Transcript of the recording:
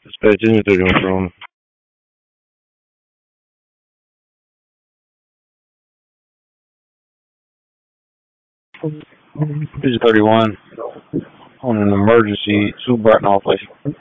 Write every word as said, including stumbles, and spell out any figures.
Just pay attention to them from page thirty-one on an emergency two button off place.